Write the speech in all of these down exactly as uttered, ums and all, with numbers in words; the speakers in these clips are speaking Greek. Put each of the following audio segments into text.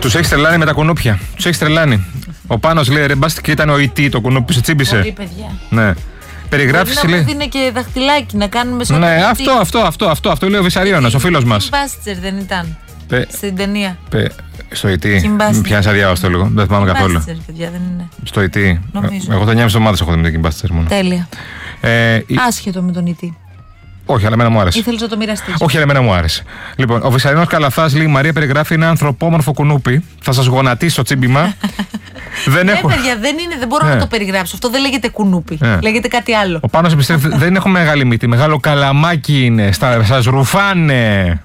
Τους έχει τρελάνει με τα κουνούπια. Τους έχει τρελάνει. Ο Πάνος λέει: ρε, μπας και ήταν ο ι τι το κουνούπι που σε τσίμπησε. Πολύ, παιδιά. Ναι. Περιγράφει. Λέει. Να είναι και δαχτυλάκι να κάνουμε σαν. Ναι, αυτό, αυτό, αυτό, αυτό, αυτό λέει ο Βυσαρίωνας, ο φίλος μας. Μπάσιτσερ δεν ήταν. Πε... Στην ταινία. Πε... Στο ι τι. Πιάνει αδιάβαστο λίγο. Δεν θυμάμαι καθόλου. Μπάσιτσερ, παιδιά, δεν είναι. Στο ι τι. Νομίζω. Εγώ τα εννιά εβδομάδες έχω δει με την Μπάσιτσερ μόνο. Τέλεια. Ε, Άσχετο με τον ι τι. Όχι, αλλά εμένα μου άρεσε. Ήθελες να το μοιραστείς. Όχι, αλλά εμένα μου άρεσε. Λοιπόν, ο Βυσαρίωνας Καλαθάς λέει: η Μαρία περιγράφει ένα ανθρωπόμορφο κουνούπι. Θα σας γονατίσει το τσίμπημα. Δεν έχω. Ναι, παιδιά, δεν, είναι, δεν μπορώ ναι. να το περιγράψω. Αυτό δεν λέγεται κουνούπι. Ναι. Λέγεται κάτι άλλο. Ο Πάνος επιστρέφει. Δεν έχω μεγάλη μύτη. Μεγάλο καλαμάκι είναι. Στα, σας ρουφάνε.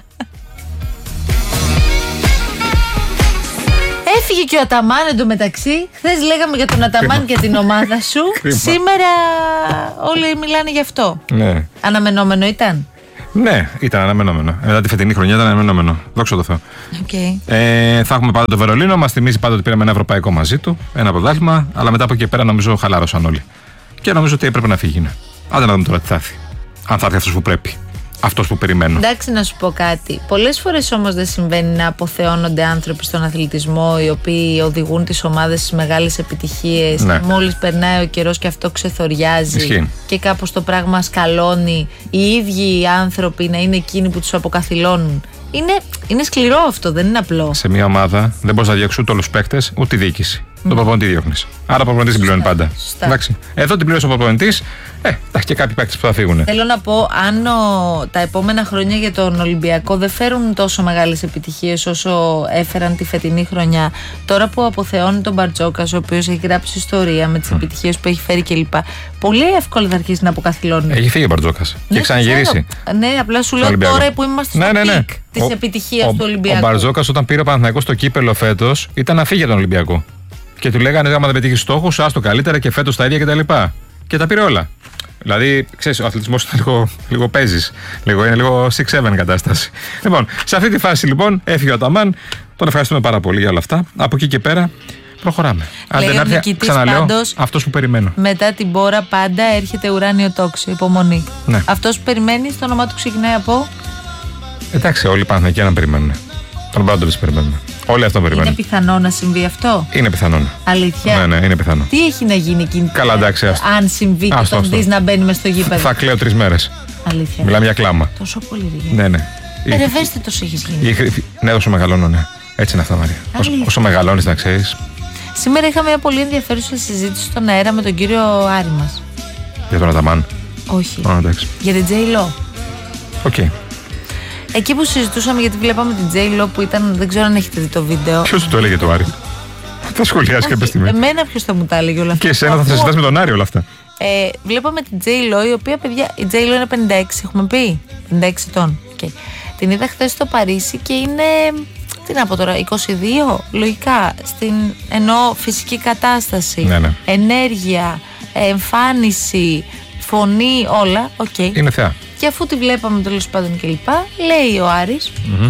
Έφυγε και ο Αταμάν εντωμεταξύ. Χθες λέγαμε για τον Αταμάν και την ομάδα σου. Σήμερα όλοι μιλάνε γι' αυτό. Ναι. Αναμενόμενο ήταν. Ναι, ήταν αναμενόμενο. Μετά τη φετινή χρονιά ήταν αναμενόμενο. Δόξα τω Θεώ. Okay. Ε, θα έχουμε πάντα το Βερολίνο. Μας θυμίζει πάντα ότι πήραμε ένα ευρωπαϊκό μαζί του. Ένα πρωτάθλημα. Αλλά μετά από εκεί πέρα νομίζω χαλάρωσαν όλοι. Και νομίζω ότι έπρεπε να φύγει. Ναι. Άντε να δούμε τώρα τι θα έρθει. Αν θα έρθει αυτός που πρέπει. Αυτός που περιμένω. Εντάξει, να σου πω κάτι. Πολλές φορές όμως δεν συμβαίνει να αποθεώνονται άνθρωποι στον αθλητισμό οι οποίοι οδηγούν τις ομάδες στις μεγάλες επιτυχίες. Ναι. Μόλις περνάει ο καιρός και αυτό ξεθοριάζει. Ισχύει. Και κάπως το πράγμα σκαλώνει. Οι ίδιοι οι άνθρωποι να είναι εκείνοι που τους αποκαθιλώνουν. Είναι, είναι σκληρό αυτό, δεν είναι απλό. Σε μια ομάδα δεν μπορείς να διώξεις ούτε όλους τους παίκτες ούτε τη διοίκηση. Mm. Τον προπονητή διώχνεις. Άρα ο προπονητής την πληρώνει πάντα. Εντάξει. Εδώ την πλήρωσε ο προπονητής. Ε, θα έχει και κάποιοι παίκτες που θα φύγουν. Θέλω να πω, αν ο, τα επόμενα χρόνια για τον Ολυμπιακό δεν φέρουν τόσο μεγάλες επιτυχίες όσο έφεραν τη φετινή χρονιά, τώρα που αποθεώνει τον Μπαρτζόκας, ο οποίος έχει γράψει ιστορία με τις mm. επιτυχίες που έχει φέρει κλπ. Πολύ εύκολα θα αρχίσει να αποκαθιλώνει. Έχει φύγει ο Μπαρτζόκας. Ναι, και ξαναγυρίσει. Ναι, απλά σου λέω τώρα που είμαστε στο ναι, ναι, ναι. πικ της επιτυχίας του Ολυμπιακού. Ο Μπαρτζόκας όταν πήρε ο Παναθηναϊκός στο κύπελο φέτος ήταν να φύγει για τον Ολυμπιακό. Και του λέγανε: άμα δεν πετύχει στόχους, άστο καλύτερα και φέτος τα ίδια κτλ. Και, και τα πήρε όλα. Δηλαδή, ξέρεις, ο αθλητισμός είναι λίγο, λίγο παίζεις. Λίγο, είναι λίγο έξι επτά κατάσταση. Λοιπόν, σε αυτή τη φάση λοιπόν έφυγε ο Αταμάν. Τον ευχαριστούμε πάρα πολύ για όλα αυτά. Από εκεί και πέρα προχωράμε. Αν δεν έρθει, ξαναλέω, πάντως, αυτός που περιμένω. Μετά την πόρα πάντα έρχεται ουράνιο τόξο, υπομονή. Ναι. Αυτός που περιμένει, το όνομά του ξεκινάει από. Εντάξει, όλοι οι Παναθηναϊκοί να περιμένουν. Τον πάντων δεν περιμένουμε. Όλοι αυτό περιμένουν. Είναι πιθανό να συμβεί αυτό. Είναι πιθανό. Αλήθεια. Ναι, ναι, είναι πιθανό. Τι έχει να γίνει εκείνη την Καλά, εντάξει, άστο. Αν συμβεί και άστο, τον δεις να μπαίνει μες στο γήπεδο. Θα κλαίω τρεις μέρες. Αλήθεια. Μιλάμε για κλάμα. Τόσο πολύ ρε. Ναι, ναι. Ερευαίσθητος έχεις γίνει. Ναι, όσο μεγαλώνω, ναι. Έτσι είναι αυτά, Μαρία. Όσο, όσο μεγαλώνεις, να ξέρεις. Σήμερα είχαμε μια πολύ ενδιαφέρουσα συζήτηση στον αέρα με τον κύριο Άρη μας. Για τον Αταμάν. Όχι. Oh, για την J-Lo. Οκ. Okay. Εκεί που συζητούσαμε, γιατί βλέπαμε την J-Lo που ήταν, δεν ξέρω αν έχετε δει το βίντεο. Ποιος το έλεγε το Άρη? Θα σχολιάσει κάποια στιγμή. Εμένα ποιος θα μου τα έλεγε όλα αυτά. Και εσένα θα συζητάς με τον Άρη όλα αυτά. Ε, βλέπαμε την J-Lo, η οποία παιδιά, η J-Lo είναι πενήντα έξι, έχουμε πει. πενήντα έξι ετών. Okay. Την είδα χθες στο Παρίσι και είναι, τι να πω τώρα, είκοσι δύο, λογικά. Στην, ενώ φυσική κατάσταση, ναι, ναι. ενέργεια, εμφάνιση, φωνή, όλα. Okay. Είναι θεά. Και αφού τη βλέπαμε τέλος πάντων και λοιπά, λέει ο Άρης mm-hmm.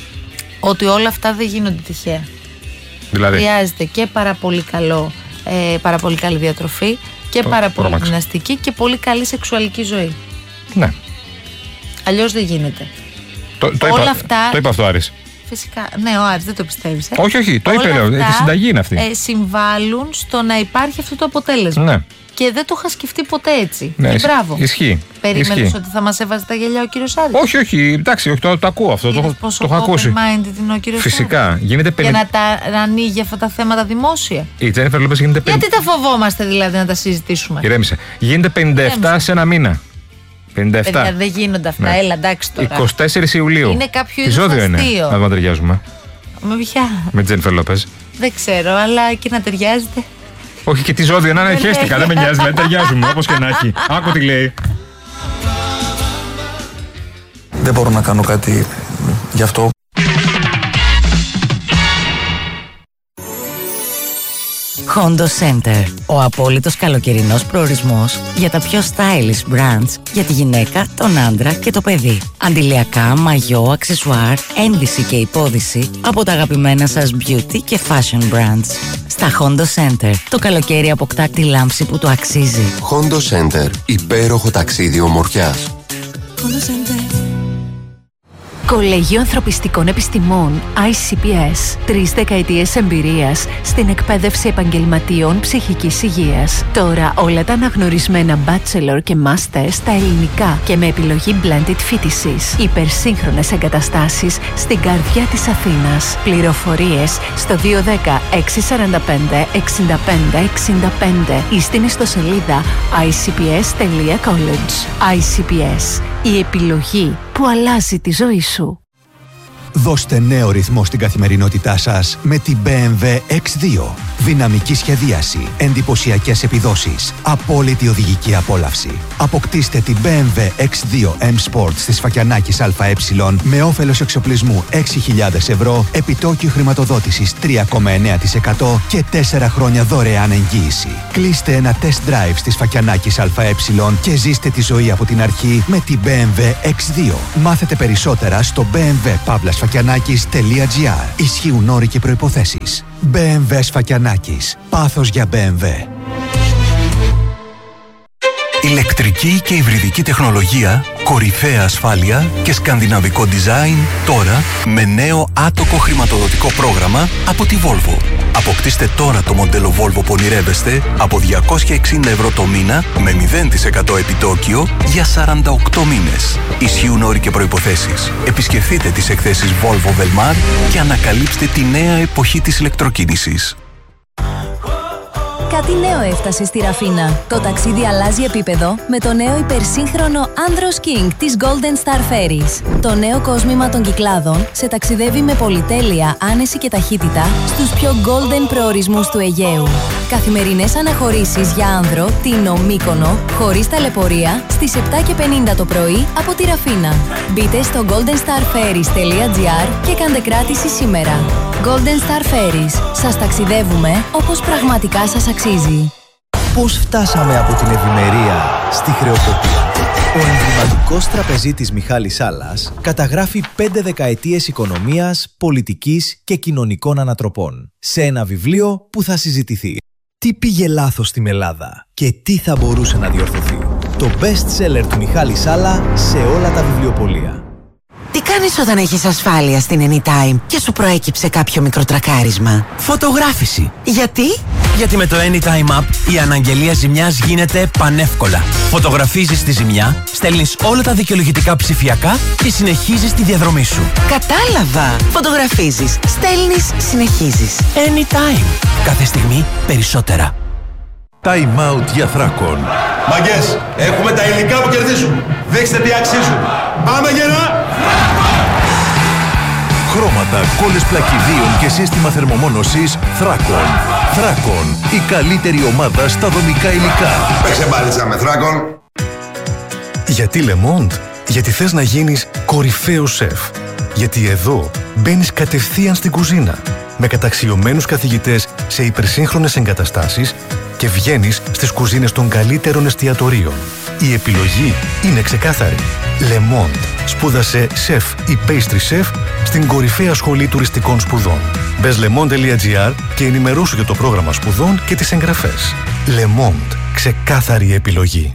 ότι όλα αυτά δεν γίνονται τυχαία. Δηλαδή. Χρειάζεται και πάρα πολύ, καλό, ε, πάρα πολύ καλή διατροφή και το, πάρα πολύ γυμναστική και πολύ καλή σεξουαλική ζωή. Ναι. Αλλιώς δεν γίνεται. Το, το, όλα είπα, αυτά, το είπα αυτό ο Άρης. Φυσικά. Ναι, ο Άρης δεν το πιστεύεις. Ε? Όχι, όχι. Το είπε, λέω. Τη συνταγή είναι αυτή. Ε, συμβάλλουν στο να υπάρχει αυτό το αποτέλεσμα. Ναι. Και δεν το είχα σκεφτεί ποτέ έτσι. Ναι, και μπράβο. Ισχύει. Περίμενες ότι θα μας έβαζε τα γυαλιά ο κύριος Άρης? Όχι, όχι. Εντάξει, όχι, το, το ακούω αυτό. Το, το έχω ακούσει. Minded είναι ο κύριος Φυσικά. Άρης. Γίνεται πενήντα... Για να τα να ανοίγει αυτά τα θέματα δημόσια. Η Τζένιφερ Λόπες γίνεται πενήντα... Γιατί τα φοβόμαστε δηλαδή να τα συζητήσουμε? Ηρέμησε. Γίνεται πενήντα επτά Ηρέμησε. Σε ένα μήνα. πενήντα επτά. Παιδιά, δεν γίνονται αυτά. Ναι. Έλα, εντάξει τώρα. είκοσι τέσσερις Ιουλίου. Είναι κάποιο είδους αστείο. Να δούμε ταιριάζουμε. Με ποια? Με Τζένιφερ Λόπες. Δεν ξέρω, αλλά και να ταιριάζεται. Όχι και τι ζώδιο να είναι, χέστηκα, δεν με νοιάζει, δηλαδή ταιριάζουμε, όπως και να έχει. Άκου τι λέει. Δεν μπορώ να κάνω κάτι γι' αυτό. Hondo Center. Ο απόλυτος καλοκαιρινός προορισμός για τα πιο stylish brands για τη γυναίκα, τον άντρα και το παιδί. Αντιλιακά, μαγιό, αξεσουάρ, ένδυση και υπόδυση από τα αγαπημένα σας beauty και fashion brands. Στα Hondo Center, το καλοκαίρι αποκτά τη λάμψη που του αξίζει. Hondo Center. Υπέροχο ταξίδι ομορφιάς. Hondo Center. Κολέγιο Ανθρωπιστικών Επιστημών άι σι πι ες. Τρεις δεκαετίες εμπειρίας στην εκπαίδευση επαγγελματιών ψυχικής υγείας. Τώρα όλα τα αναγνωρισμένα bachelor και master στα ελληνικά και με επιλογή blended φοιτησης. Υπερσύγχρονες εγκαταστάσεις στην καρδιά της Αθήνας. Πληροφορίες στο δύο ένα μηδέν έξι τέσσερα πέντε έξι πέντε έξι πέντε ή στην ιστοσελίδα άι σι πι ες τελεία college. άι σι πι ες. Η επιλογή που αλλάζει τη ζωή σου. Δώστε νέο ρυθμό στην καθημερινότητά σας με την μπι εμ ντάμπλιου εξ δύο. Δυναμική σχεδίαση, εντυπωσιακές επιδόσεις, απόλυτη οδηγική απόλαυση. Αποκτήστε την μπι εμ ντάμπλιου εξ δύο M Sport της Φακιανάκης ΑΕ με όφελος εξοπλισμού έξι χιλιάδες ευρώ, επιτόκιο χρηματοδότησης τρία κόμμα εννέα τοις εκατό και τέσσερα χρόνια δωρεάν εγγύηση. Κλείστε ένα test drive στις Φακιανάκης ΑΕ και ζήστε τη ζωή από την αρχή με την μπι εμ ντάμπλιου εξ δύο. Μάθετε περισσότερα στο μπι εμ ντάμπλιου παύλα σφακιανάκης τελεία τζι άρ. Ισχύουν όροι και προϋποθέσεις. μπι εμ ντάμπλιου Σφακιανάκης. Πάθος για μπι εμ ντάμπλιου. Ηλεκτρική και υβριδική τεχνολογία, κορυφαία ασφάλεια και σκανδιναβικό design τώρα με νέο άτοκο χρηματοδοτικό πρόγραμμα από τη Volvo. Αποκτήστε τώρα το μοντέλο Volvo που ονειρεύεστε από διακόσια εξήντα ευρώ το μήνα με μηδέν τοις εκατό επιτόκιο για σαράντα οκτώ μήνες. Ισχύουν όροι και προϋποθέσεις. Επισκεφτείτε τις εκθέσεις Volvo Velmar και ανακαλύψτε τη νέα εποχή της ηλεκτροκίνησης. Κάτι νέο έφτασε στη Ραφίνα. Το ταξίδι αλλάζει επίπεδο με το νέο υπερσύγχρονο Andros King της Golden Star Ferries. Το νέο κόσμημα των Κυκλάδων σε ταξιδεύει με πολυτέλεια, άνεση και ταχύτητα στους πιο golden προορισμούς του Αιγαίου. Καθημερινές αναχωρήσεις για άνδρο, Τίνο, Μύκονο, χωρίς ταλαιπωρία, στις επτά και πενήντα το πρωί από τη Ραφίνα. Μπείτε στο golden star ferries τελεία τζι άρ και κάντε κράτηση σήμερα. Golden Star Ferries. Σας ταξιδεύουμε όπως πραγματικά σας αξίζει. Πώς φτάσαμε από την ευημερία στη χρεοκοπία? Ο εμβληματικός τραπεζίτης Μιχάλης Σάλλας καταγράφει πέντε δεκαετίες οικονομίας, πολιτικής και κοινωνικών ανατροπών σε ένα βιβλίο που θα συζητηθεί. Τι πήγε λάθος στην Ελλάδα και τι θα μπορούσε να διορθωθεί? Το best seller του Μιχάλη Σάλλα σε όλα τα βιβλιοπωλεία. Τι κάνεις όταν έχεις ασφάλεια στην Anytime και σου προέκυψε κάποιο μικροτρακάρισμα? Φωτογράφηση. Γιατί? Γιατί με το Anytime App η αναγγελία ζημιάς γίνεται πανεύκολα. Φωτογραφίζεις τη ζημιά, στέλνεις όλα τα δικαιολογητικά ψηφιακά και συνεχίζεις τη διαδρομή σου. Κατάλαβα! Φωτογραφίζεις, στέλνεις, συνεχίζεις. Anytime. Κάθε στιγμή περισσότερα. Time out για Θράκον. Μαγκές, έχουμε τα υλικά που κερδίζουν. Δείξτε τι αξίζουν. Πάμε γερά! Χρώματα, κόλλες πλακιδίων και σύστημα θερμομόνωσης Θράκον. Θράκον, η καλύτερη ομάδα στα δομικά υλικά. Παίξε μπάλιτσα με Θράκον. Γιατί Le Monde? Γιατί θες να γίνεις κορυφαίος σεφ. Γιατί εδώ μπαίνεις κατευθείαν στην κουζίνα με καταξιωμένους καθηγητές σε υπερσύγχρονες εγκαταστάσεις και βγαίνεις στις κουζίνες των καλύτερων εστιατορίων. Η επιλογή είναι ξεκάθαρη. Le Monde. Σπούδασε σεφ ή pastry chef στην κορυφαία σχολή τουριστικών σπουδών. Μπες le monde τελεία τζι άρ και ενημερώσου για το πρόγραμμα σπουδών και τις εγγραφές. Le Monde. Ξεκάθαρη επιλογή.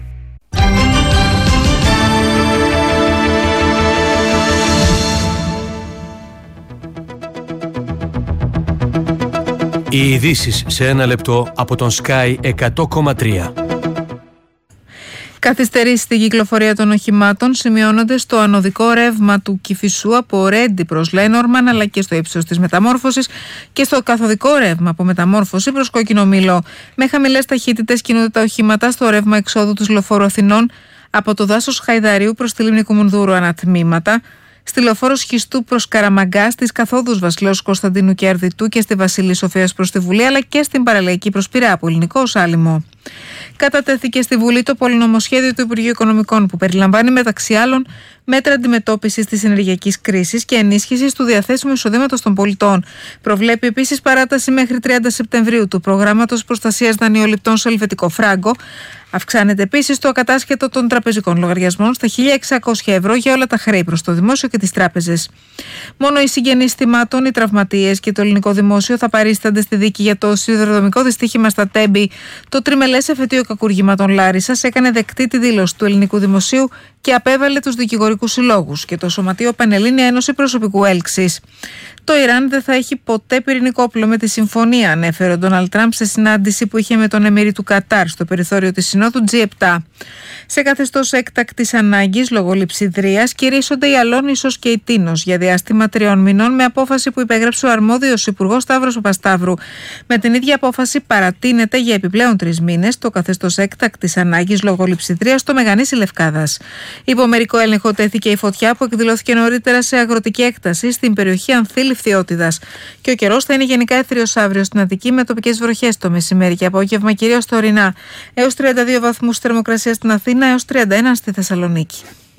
Οι ειδήσεις σε ένα λεπτό από τον Sky εκατό κόμμα τρία. Καθυστερήσεις στην κυκλοφορία των οχημάτων σημειώνονται στο ανωδικό ρεύμα του Κηφισού από Ρέντι προς Λένορμαν, αλλά και στο ύψος της Μεταμόρφωσης, και στο καθοδικό ρεύμα από Μεταμόρφωση προς Κόκκινο Μήλο. Με χαμηλές ταχύτητες κινούνται τα οχήματα στο ρεύμα εξόδου του Λεωφόρου Αθηνών από το δάσος Χαϊδαρίου προς τη λίμνη Κουμουνδούρου ανατμήματα, στη λεωφόρο Σχιστού προς Καραμαγκά, στις καθόδους Βασιλέως Κωνσταντίνου και Αρδιτού και στη Βασίλη Σοφίας προς τη Βουλή, αλλά και στην παραλιακή προς Πειραιά από Ελληνικό Σάλιμο. Κατατέθηκε στη Βουλή το πολυνομοσχέδιο του Υπουργείου Οικονομικών, που περιλαμβάνει μεταξύ άλλων μέτρα αντιμετώπισης της ενεργειακής κρίσης και ενίσχυσης του διαθέσιμου εισοδήματος των πολιτών. Προβλέπει επίσης παράταση μέχρι τριάντα Σεπτεμβρίου του προγράμματος προστασίας δανειοληπτών σε ελβετικό φράγκο. Αυξάνεται επίσης το ακατάσχετο των τραπεζικών λογαριασμών στα χίλια εξακόσια ευρώ για όλα τα χρέη προς το δημόσιο και τις τράπεζες. Μόνο οι συγγενείς θυμάτων, οι τραυματίες και το ελληνικό δημόσιο θα παρίστανται στη δίκη για το σιδηροδρομικό δυστύχημα στα Τέμπη. Το τριμελές εφετείο κακουργήματων Λάρισσας έκανε δεκτή τη δήλωση του ελληνικού δημοσίου και απέβαλε τους δικηγορικούς συλλόγους και το Σωματείο Πανελλήνια Ένωση Προσωπικού Έλξης. Το Ιράν δεν θα έχει ποτέ πυρηνικό όπλο με τη συμφωνία, ανέφερε ο Ντόναλντ Τραμπ σε συνάντηση που είχε με τον Εμμύρη του Κατάρ στο περιθώριο της Συνόδου τζι επτά. Σε καθεστώς έκτακτης ανάγκης λόγω λειψιδρίας κηρύσσονται η Αλόνησος και η Τίνος για διάστημα τριών μηνών με απόφαση που υπέγραψε ο αρμόδιος υπουργός Σταύρος Παπασταύρου. Με την ίδια απόφαση παρατείνεται για επιπλέον τρεις μήνες το καθεστώς έκτακτης ανάγκης λόγω λειψιδρίας στο Μεγανήσι Λευκάδας. Υπό μερικό έλεγχο τέθηκε η φωτιά που εκδηλώθηκε νωρίτερα σε αγροτική έκταση στην περιοχή Ανθήλη Φθιώτιδας. Και ο καιρός θα είναι γενικά έθριος αύριο στην Αττική με τοπικές βροχές το μεσημέρι και απόγευμα κυρίως τωρινά. Έως τριάντα δύο βαθμούς θερμοκρασία στην Αθήνα, έως τριάντα ένα στη Θεσσαλονίκη.